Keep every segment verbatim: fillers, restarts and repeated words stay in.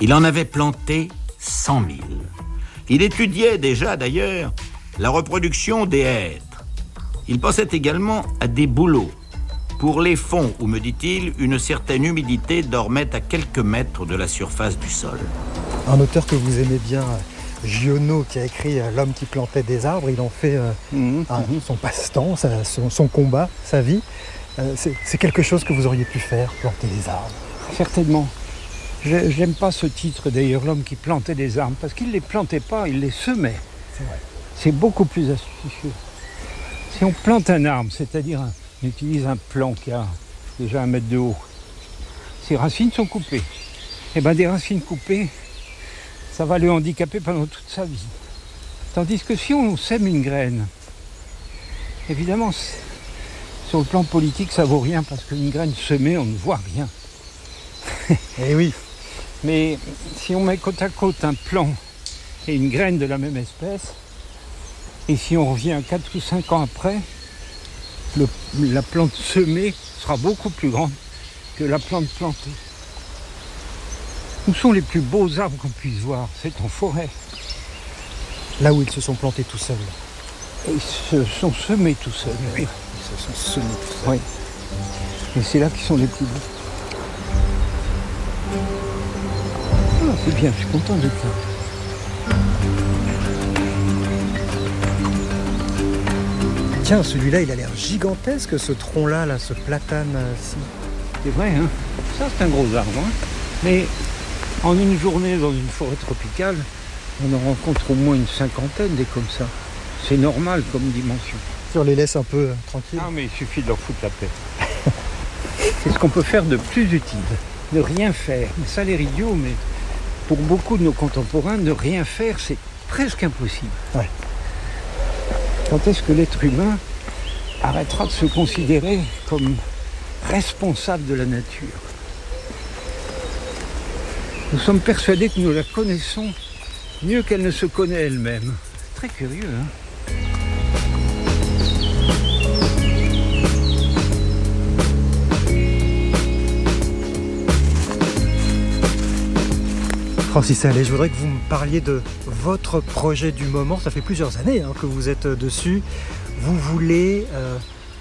Il en avait planté cent mille. Il étudiait déjà, d'ailleurs, la reproduction des hêtres. Il pensait également à des bouleaux. Pour les fonds où, me dit-il, une certaine humidité dormait à quelques mètres de la surface du sol. Un auteur que vous aimez bien, Giono, qui a écrit « L'homme qui plantait des arbres », il en fait euh, mmh, un, mmh. son passe-temps, sa, son, son combat, sa vie. Euh, c'est, c'est quelque chose que vous auriez pu faire, planter des arbres. Certainement. Je, j'aime pas ce titre d'ailleurs, l'homme qui plantait des arbres, parce qu'il les plantait pas, il les semait. C'est vrai. C'est beaucoup plus astucieux. Si on plante un arbre, c'est-à-dire un, on utilise un plant qui a déjà un mètre de haut, ses racines sont coupées. Et bien des racines coupées, ça va le handicaper pendant toute sa vie. Tandis que si on sème une graine, évidemment, sur le plan politique, ça vaut rien, parce qu'une graine semée, on ne voit rien. Eh oui. Mais si on met côte à côte un plant et une graine de la même espèce, et si on revient quatre ou cinq ans après, le, la plante semée sera beaucoup plus grande que la plante plantée. Où sont les plus beaux arbres qu'on puisse voir? C'est en forêt. Là où ils se sont plantés tout seuls. Et ils se sont semés tout seuls. Oui, ils se sont semés tout seuls. Oui. Et c'est là qu'ils sont les plus beaux. Ah, c'est bien, je suis content d'être là. Tiens, celui-là, il a l'air gigantesque, ce tronc-là, là, ce platane-ci. C'est vrai, hein. Ça, c'est un gros arbre, hein. Mais en une journée dans une forêt tropicale, on en rencontre au moins une cinquantaine des comme ça. C'est normal comme dimension. Si on les laisse un peu euh, tranquilles. Ah, mais il suffit de leur foutre la paix. C'est ce qu'on peut faire de plus utile. Ne rien faire. Mais ça a l'air idiot, mais pour beaucoup de nos contemporains, ne rien faire, c'est presque impossible. Ouais. Quand est-ce que l'être humain arrêtera de se considérer comme responsable de la nature? Nous sommes persuadés que nous la connaissons mieux qu'elle ne se connaît elle-même. Très curieux, hein? Francis Allais, je voudrais que vous me parliez de votre projet du moment. Ça fait plusieurs années hein, que vous êtes dessus. Vous voulez euh,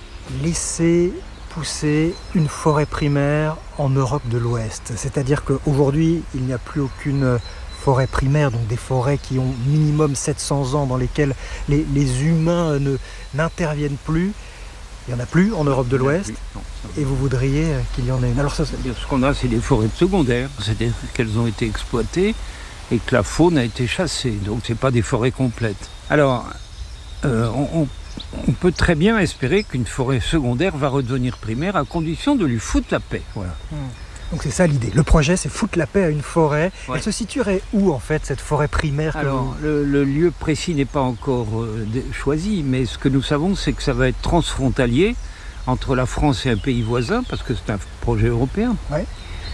laisser pousser une forêt primaire en Europe de l'Ouest. C'est-à-dire qu'aujourd'hui, il n'y a plus aucune forêt primaire, donc des forêts qui ont minimum sept cents ans, dans lesquelles les, les humains ne, n'interviennent plus. Il n'y en a plus en Europe de l'Ouest. Et vous voudriez qu'il y en ait une. Alors ça, c'est-à-dire, ce qu'on a, c'est des forêts secondaires. C'est-à-dire qu'elles ont été exploitées et que la faune a été chassée. Donc, ce n'est pas des forêts complètes. Alors, euh, on, on, on peut très bien espérer qu'une forêt secondaire va redevenir primaire à condition de lui foutre la paix. Voilà. Mmh. Donc, c'est ça l'idée. Le projet, c'est foutre la paix à une forêt. Ouais. Elle se situerait où, en fait, cette forêt primaire? Alors, vous... le, le lieu précis n'est pas encore euh, choisi, mais ce que nous savons, c'est que ça va être transfrontalier entre la France et un pays voisin, parce que c'est un projet européen. Ouais.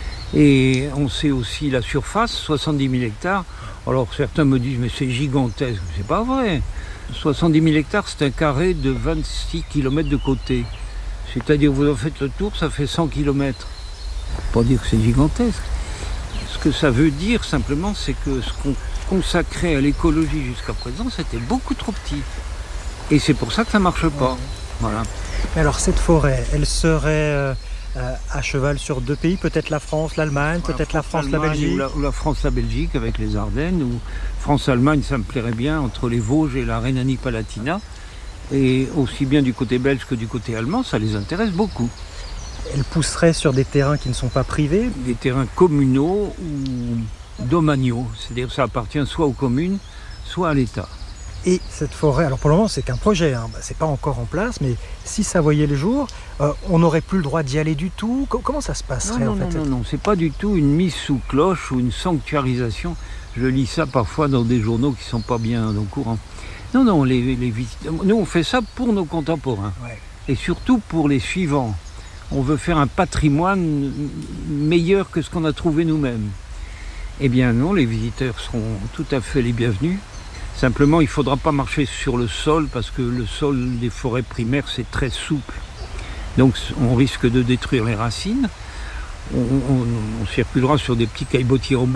Et on sait aussi la surface, soixante-dix mille hectares. Alors certains me disent, mais c'est gigantesque. C'est pas vrai. soixante-dix mille hectares, c'est un carré de vingt-six kilomètres de côté. C'est-à-dire, vous en faites le tour, ça fait cent kilomètres. Pas dire que c'est gigantesque. Ce que ça veut dire, simplement, c'est que ce qu'on consacrait à l'écologie jusqu'à présent, c'était beaucoup trop petit. Et c'est pour ça que ça marche pas. Ouais. Voilà. Alors cette forêt, elle serait euh, euh, à cheval sur deux pays, peut-être la France, l'Allemagne, voilà, peut-être la France, la Belgique. Ou la, ou la France, la Belgique avec les Ardennes, ou France-Allemagne, ça me plairait bien, entre les Vosges et la Rhénanie-Palatinat. Et aussi bien du côté belge que du côté allemand, ça les intéresse beaucoup. Elle pousserait sur des terrains qui ne sont pas privés? Des terrains communaux ou domaniaux, c'est-à-dire que ça appartient soit aux communes, soit à l'État. Et cette forêt, alors pour le moment c'est qu'un projet, hein, bah, c'est pas encore en place, mais si ça voyait le jour, euh, on n'aurait plus le droit d'y aller du tout. Comment ça se passerait non, en non, fait? Non, non, non, c'est pas du tout une mise sous cloche ou une sanctuarisation. Je lis ça parfois dans des journaux qui sont pas bien au courant. Non, non, les, les visiteurs, nous on fait ça pour nos contemporains. Ouais. Et surtout pour les suivants. On veut faire un patrimoine meilleur que ce qu'on a trouvé nous-mêmes. Eh bien non, les visiteurs seront tout à fait les bienvenus. Simplement, il ne faudra pas marcher sur le sol parce que le sol des forêts primaires, c'est très souple. Donc, on risque de détruire les racines. On, on, on circulera sur des petits caillebotiers en bois.